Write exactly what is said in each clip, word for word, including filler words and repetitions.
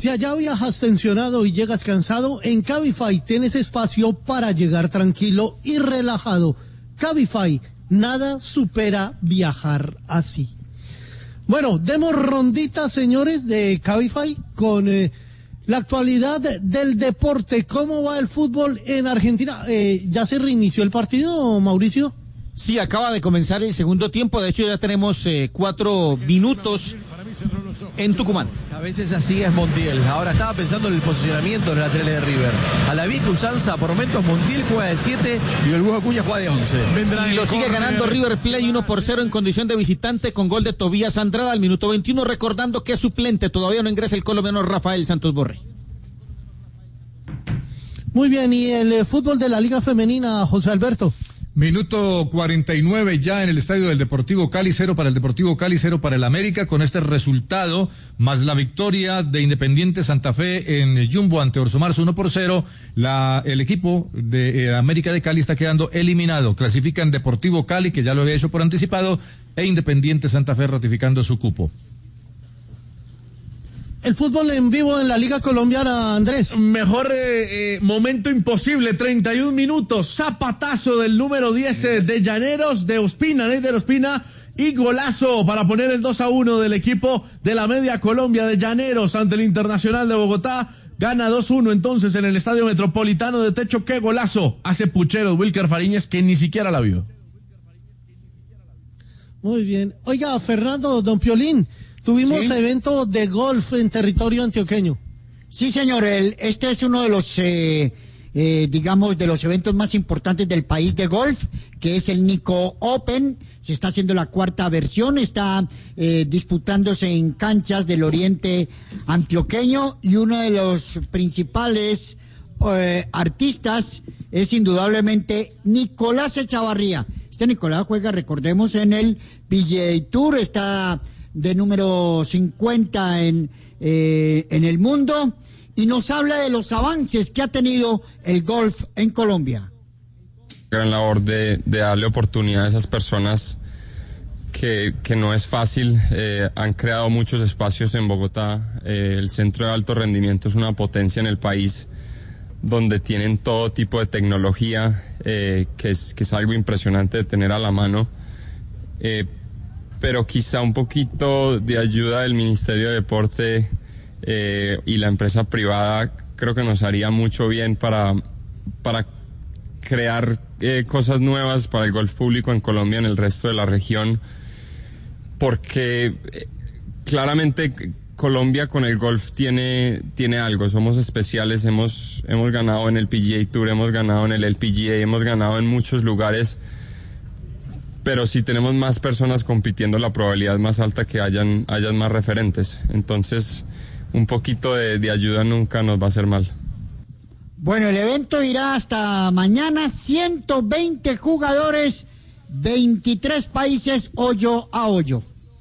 Si allá viajas tensionado y llegas cansado, en Cabify tienes espacio para llegar tranquilo y relajado. Cabify, nada supera viajar así. Bueno, demos rondita, señores, de Cabify con eh, la actualidad del deporte. ¿Cómo va el fútbol en Argentina? Eh, ¿Ya se reinició el partido, Mauricio? Sí, acaba de comenzar el segundo tiempo. De hecho, ya tenemos eh, cuatro minutos en Tucumán. A veces así es Montiel. Ahora estaba pensando en el posicionamiento de los laterales de River. A la vieja usanza, por momentos Montiel juega de siete y el Hugo Acuña juega de once. Y lo sigue ganando River Plate uno por cero en condición de visitante con gol de Tobías Andrada al minuto veintiuno, recordando que es suplente. Todavía no ingresa el colombiano Rafael Santos Borré. Muy bien, y el eh, fútbol de la Liga Femenina, José Alberto. Minuto cuarenta y nueve ya en el estadio del Deportivo Cali, cero para el Deportivo Cali, cero para el América. Con este resultado, más la victoria de Independiente Santa Fe en Jumbo ante Orso Marzo uno por cero, la, el equipo de eh, América de Cali está quedando eliminado. Clasifican Deportivo Cali, que ya lo había hecho por anticipado, e Independiente Santa Fe ratificando su cupo. El fútbol en vivo en la Liga Colombiana, Andrés. Mejor eh, eh, momento imposible, treinta y un minutos, zapatazo del número diez eh, de Llaneros, de Ospina, Neider Ospina, y golazo para poner el dos a uno del equipo de la Media Colombia de Llaneros ante el Internacional de Bogotá. Gana dos uno entonces en el Estadio Metropolitano de Techo. ¡Qué golazo hace Pucheros Wilker Fariñez, que ni siquiera la vio! Muy bien. Oiga, Fernando, don Piolín, tuvimos ¿Sí? evento de golf en territorio antioqueño. Sí, señor, el, este es uno de los, eh, eh, digamos, de los eventos más importantes del país de golf, que es el Nico Open. Se está haciendo la cuarta versión, está eh, disputándose en canchas del oriente antioqueño, y uno de los principales eh, artistas es indudablemente Nicolás Echavarría. Este Nicolás juega, recordemos, en el P G A Tour, está de número cincuenta en, eh, en el mundo, y nos habla de los avances que ha tenido el golf en Colombia. Gran labor de, de darle oportunidad a esas personas que, que no es fácil. Eh, han creado muchos espacios en Bogotá. Eh, el centro de alto rendimiento es una potencia en el país, donde tienen todo tipo de tecnología, eh, que es, que es algo impresionante de tener a la mano. Eh, pero quizá un poquito de ayuda del Ministerio de Deporte eh, y la empresa privada creo que nos haría mucho bien para, para crear eh, cosas nuevas para el golf público en Colombia, en el resto de la región, porque eh, claramente Colombia con el golf tiene, tiene algo, somos especiales, hemos, hemos ganado en el P G A Tour, hemos ganado en el L P G A, hemos ganado en muchos lugares, pero si tenemos más personas compitiendo, la probabilidad es más alta que hayan, hayan más referentes. Entonces, un poquito de, de ayuda nunca nos va a hacer mal. Bueno, el evento irá hasta mañana, ciento veinte jugadores, veintitrés países, hoyo a hoyo.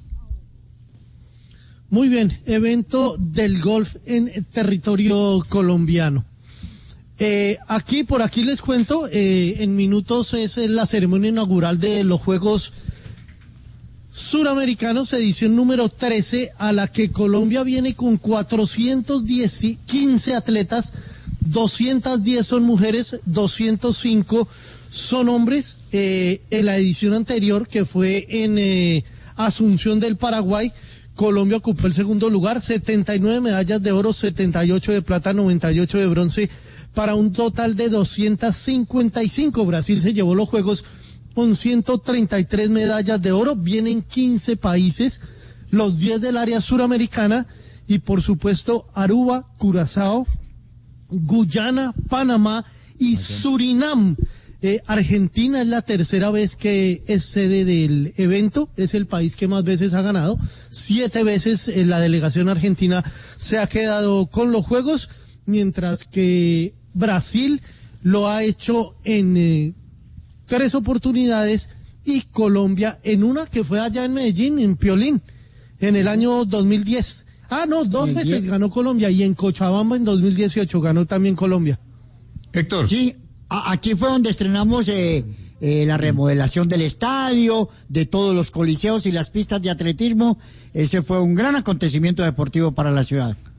Muy bien, evento del golf en territorio colombiano. Eh, aquí, por aquí les cuento, eh, en minutos es la ceremonia inaugural de los Juegos Suramericanos, edición número trece, a la que Colombia viene con cuatrocientos quince atletas, doscientas diez son mujeres, doscientos cinco son hombres. Eh, en la edición anterior, que fue en eh, Asunción del Paraguay, Colombia ocupó el segundo lugar, setenta y nueve medallas de oro, setenta y ocho de plata, noventa y ocho de bronce, para un total de doscientas cincuenta y cinco. Brasil se llevó los Juegos con ciento treinta y tres medallas de oro. Vienen quince países, los diez del área suramericana, y por supuesto Aruba, Curazao, Guyana, Panamá y Surinam. Eh, Argentina es la tercera vez que es sede del evento, es el país que más veces ha ganado. Siete veces eh, la delegación argentina se ha quedado con los Juegos, mientras que Brasil lo ha hecho en eh, tres oportunidades, y Colombia en una, que fue allá en Medellín, en Piolín, en el año dos mil diez. Ah, no, dos el veces diez. Ganó Colombia, y en Cochabamba en dos mil dieciocho ganó también Colombia. Héctor. Sí, a- aquí fue donde estrenamos eh, eh, la remodelación del estadio, de todos los coliseos y las pistas de atletismo. Ese fue un gran acontecimiento deportivo para la ciudad.